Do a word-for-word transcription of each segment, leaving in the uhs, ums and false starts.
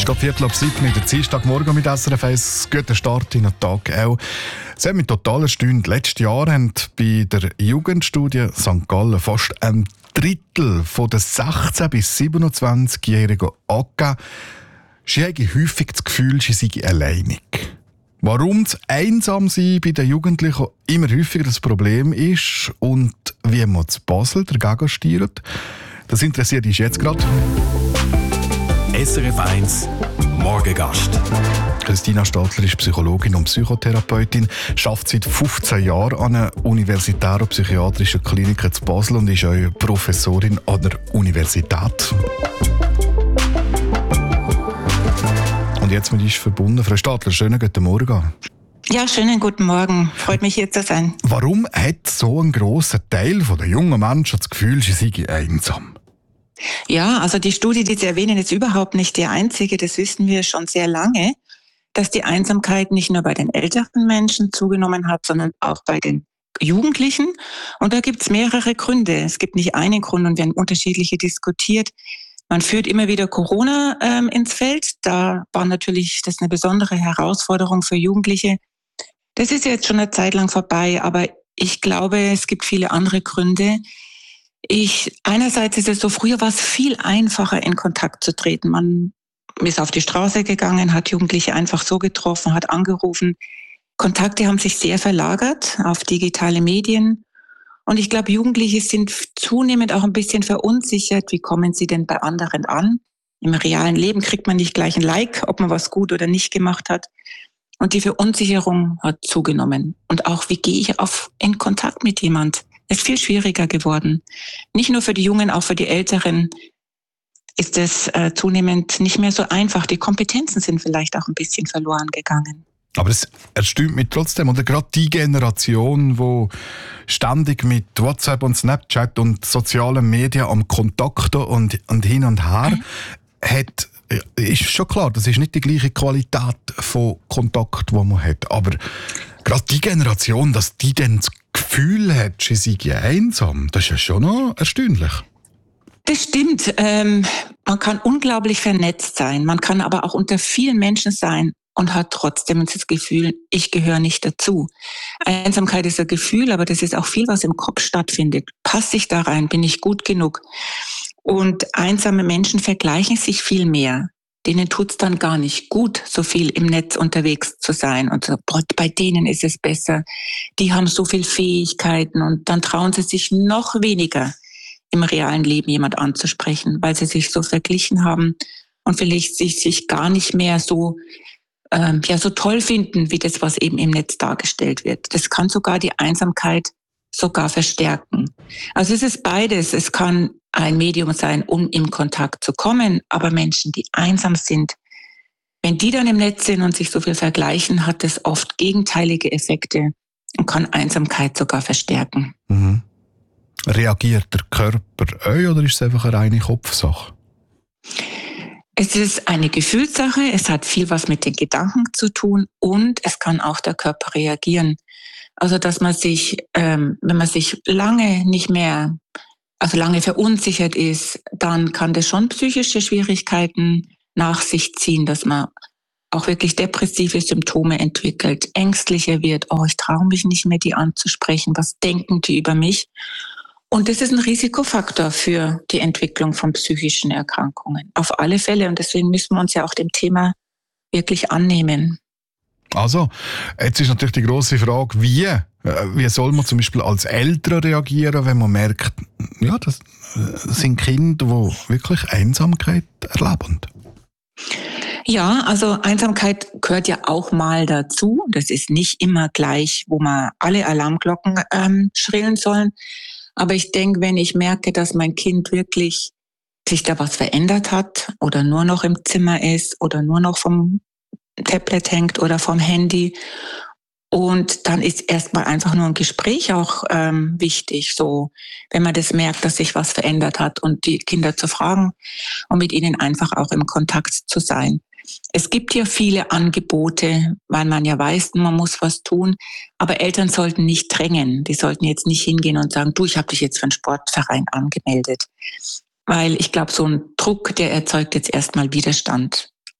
geht Viertel ab sieben in der Dienstagmorgen mit S R F eins. Guten Start in den Tag auch. Es hat mich total erstaunt. Letztes Jahr haben bei der Jugendstudie Sankt Gallen fast ein Drittel der sechzehn- bis siebenundzwanzigjährigen angegeben, sie haben häufig das Gefühl, sie seien alleinig. Warum das Einsamsein bei den Jugendlichen immer häufiger das Problem ist und wie man zu Basel dagegen steuert, das interessiert uns jetzt gerade. S R F eins Morgengast. Christina Stadler ist Psychologin und Psychotherapeutin, arbeitet seit fünfzehn Jahren an einer universitären psychiatrischen Klinik in Basel und ist auch Professorin an der Universität. Und jetzt mit uns verbunden, Frau Stadler, schönen guten Morgen. Ja, schönen guten Morgen. Freut mich, hier zu sein. Warum hat so ein grosser Teil der jungen Menschen das Gefühl, sie seien einsam? Ja, also die Studie, die Sie erwähnen, ist überhaupt nicht die einzige. Das wissen wir schon sehr lange, dass die Einsamkeit nicht nur bei den älteren Menschen zugenommen hat, sondern auch bei den Jugendlichen. Und da gibt es mehrere Gründe. Es gibt nicht einen Grund und wir haben unterschiedliche diskutiert. Man führt immer wieder Corona ähm, ins Feld. Da war natürlich das eine besondere Herausforderung für Jugendliche. Das ist jetzt schon eine Zeit lang vorbei, aber ich glaube, es gibt viele andere Gründe. Ich, einerseits ist es so, früher war es viel einfacher, in Kontakt zu treten. Man ist auf die Straße gegangen, hat Jugendliche einfach so getroffen, hat angerufen. Kontakte haben sich sehr verlagert auf digitale Medien. Und ich glaube, Jugendliche sind zunehmend auch ein bisschen verunsichert. Wie kommen sie denn bei anderen an? Im realen Leben kriegt man nicht gleich ein Like, ob man was gut oder nicht gemacht hat. Und die Verunsicherung hat zugenommen. Und auch, wie gehe ich auf, in Kontakt mit jemand? Es ist viel schwieriger geworden. Nicht nur für die Jungen, auch für die Älteren ist es äh, zunehmend nicht mehr so einfach. Die Kompetenzen sind vielleicht auch ein bisschen verloren gegangen. Aber es erstaunt mich trotzdem, oder gerade die Generation, die ständig mit WhatsApp und Snapchat und sozialen Medien am Kontakten und, und hin und her mhm. hat, ist schon klar, das ist nicht die gleiche Qualität von Kontakt, die man hat. Aber gerade die Generation, dass die dann das Gefühl hat, sie sei einsam, das ist ja schon noch erstaunlich. Das stimmt. Ähm, man kann unglaublich vernetzt sein. Man kann aber auch unter vielen Menschen sein und hat trotzdem das Gefühl, ich gehöre nicht dazu. Einsamkeit ist ein Gefühl, aber das ist auch viel, was im Kopf stattfindet. Passe ich da rein? Bin ich gut genug? Und einsame Menschen vergleichen sich viel mehr. Denen tut's dann gar nicht gut, so viel im Netz unterwegs zu sein. Und so, boah, bei denen ist es besser. Die haben so viel Fähigkeiten und dann trauen sie sich noch weniger, im realen Leben jemand anzusprechen, weil sie sich so verglichen haben und vielleicht sich, sich gar nicht mehr so ähm, ja so toll finden, wie das, was eben im Netz dargestellt wird. Das kann sogar die Einsamkeit sogar verstärken. Also es ist beides. Es kann ein Medium sein, um in Kontakt zu kommen, aber Menschen, die einsam sind, wenn die dann im Netz sind und sich so viel vergleichen, hat das oft gegenteilige Effekte und kann Einsamkeit sogar verstärken. Mhm. Reagiert der Körper auch oder ist es einfach eine reine Kopfsache? Es ist eine Gefühlssache, es hat viel was mit den Gedanken zu tun und es kann auch der Körper reagieren. Also dass man sich, ähm, wenn man sich lange nicht mehr, also lange verunsichert ist, dann kann das schon psychische Schwierigkeiten nach sich ziehen, dass man auch wirklich depressive Symptome entwickelt, ängstlicher wird, oh, ich traue mich nicht mehr, die anzusprechen, was denken die über mich? Und das ist ein Risikofaktor für die Entwicklung von psychischen Erkrankungen. Auf alle Fälle. Und deswegen müssen wir uns ja auch dem Thema wirklich annehmen. Also, jetzt ist natürlich die grosse Frage, wie, wie soll man zum Beispiel als Eltern reagieren, wenn man merkt, ja, das sind Kinder, die wirklich Einsamkeit erleben. Ja, also Einsamkeit gehört ja auch mal dazu. Das ist nicht immer gleich, wo man alle Alarmglocken ähm, schrillen sollen. Aber ich denke, wenn ich merke, dass mein Kind wirklich sich da was verändert hat oder nur noch im Zimmer ist oder nur noch vom Tablet hängt oder vom Handy, und dann ist erstmal einfach nur ein Gespräch auch ähm, wichtig, so wenn man das merkt, dass sich was verändert hat und die Kinder zu fragen und mit ihnen einfach auch im Kontakt zu sein. Es gibt ja viele Angebote, weil man ja weiß, man muss was tun, aber Eltern sollten nicht drängen. Die sollten jetzt nicht hingehen und sagen, du, ich habe dich jetzt für einen Sportverein angemeldet. Weil ich glaube, so ein Druck, der erzeugt jetzt erstmal Widerstand.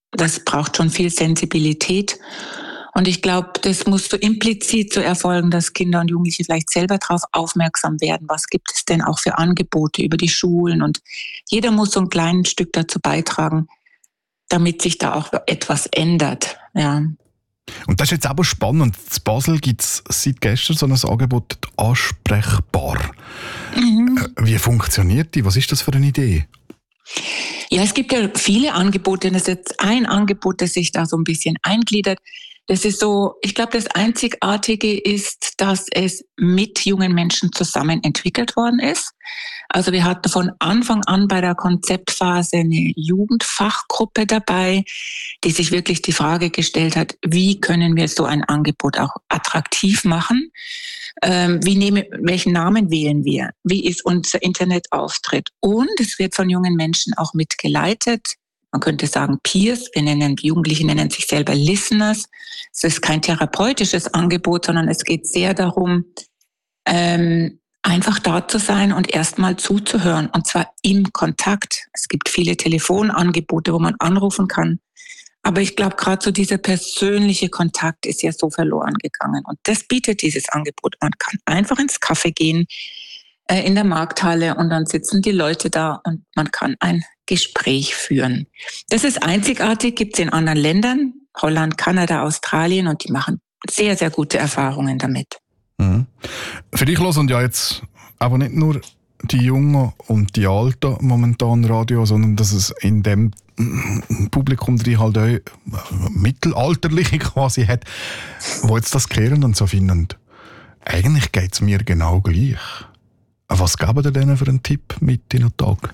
das braucht schon viel Sensibilität. Und ich glaube, das muss so implizit so erfolgen, dass Kinder und Jugendliche vielleicht selber darauf aufmerksam werden. Was gibt es denn auch für Angebote über die Schulen? Und jeder muss so ein kleines Stück dazu beitragen, damit sich da auch etwas ändert. Ja. Und das ist jetzt aber spannend. In Basel gibt es seit gestern so ein Angebot, ansprechbar. Mhm. Wie funktioniert die? Was ist das für eine Idee? Ja, es gibt ja viele Angebote. Das ist jetzt ein Angebot, das sich da so ein bisschen eingliedert. Das ist so, ich glaube, das Einzigartige ist, dass es mit jungen Menschen zusammen entwickelt worden ist. Also wir hatten von Anfang an bei der Konzeptphase eine Jugendfachgruppe dabei, die sich wirklich die Frage gestellt hat, wie können wir so ein Angebot auch attraktiv machen? Ähm, wie nehmen, welchen Namen wählen wir? Wie ist unser Internetauftritt? Und es wird von jungen Menschen auch mitgeleitet. Man könnte sagen Peers, wir nennen, die Jugendlichen nennen sich selber Listeners. Es ist kein therapeutisches Angebot, sondern es geht sehr darum, ähm, einfach da zu sein und erstmal zuzuhören. Und zwar im Kontakt. Es gibt viele Telefonangebote, wo man anrufen kann. Aber ich glaube, gerade so dieser persönliche Kontakt ist ja so verloren gegangen. Und das bietet dieses Angebot. Man kann einfach ins Café gehen, äh, in der Markthalle, und dann sitzen die Leute da und man kann ein Gespräch führen. Das ist einzigartig, gibt es in anderen Ländern, Holland, Kanada, Australien, und die machen sehr, sehr gute Erfahrungen damit. Mhm. Für dich hören ja jetzt aber nicht nur die Jungen und die Alten momentan Radio, sondern dass es in dem Publikum drin halt auch Mittelalterliche quasi hat, wo jetzt das hören und so finden. Eigentlich geht es mir genau gleich. Was geben ihr denen für einen Tipp mit in den Tag?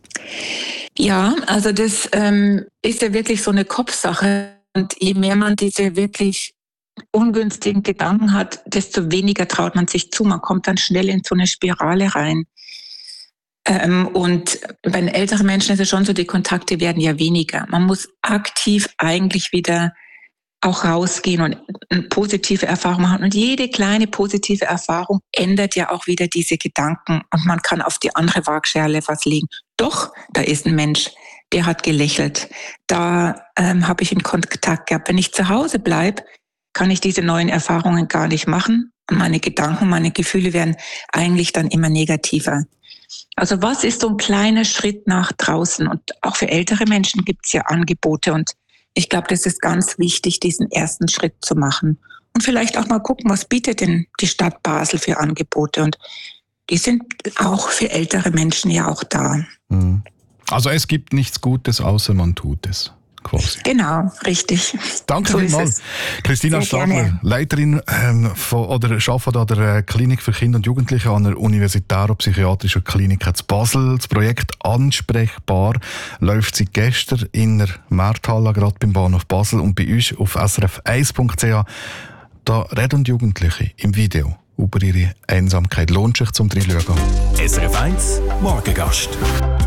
Ja, also das ähm, ist ja wirklich so eine Kopfsache. Und je mehr man diese wirklich ungünstigen Gedanken hat, desto weniger traut man sich zu. Man kommt dann schnell in so eine Spirale rein. Ähm, und bei den älteren Menschen ist es schon so, die Kontakte werden ja weniger. Man muss aktiv eigentlich wieder auch rausgehen und eine positive Erfahrung machen. Und jede kleine positive Erfahrung ändert ja auch wieder diese Gedanken. Und man kann auf die andere Waagschale was legen. Doch, da ist ein Mensch, der hat gelächelt. Da ähm, habe ich einen Kontakt gehabt. Wenn ich zu Hause bleibe, kann ich diese neuen Erfahrungen gar nicht machen. Und meine Gedanken, meine Gefühle werden eigentlich dann immer negativer. Also was ist so ein kleiner Schritt nach draußen? Und auch für ältere Menschen gibt es ja Angebote. Und ich glaube, das ist ganz wichtig, diesen ersten Schritt zu machen. Und vielleicht auch mal gucken, was bietet denn die Stadt Basel für Angebote? Und die sind auch für ältere Menschen ja auch da. Also es gibt nichts Gutes, außer man tut es. Quasi. Genau, richtig. Danke so vielmals. Christina Stadler, Leiterin ähm, von, oder arbeitet an der Klinik für Kinder und Jugendliche an der Universitären Psychiatrischen Klinik zu Basel. Das Projekt Ansprechbar läuft seit gestern in der Markthalle, gerade beim Bahnhof Basel, und bei uns auf s r f eins punkt c h. Da reden Jugendliche im Video über ihre Einsamkeit. Lohnt sich zum Reinschauen. S R F eins Morgengast.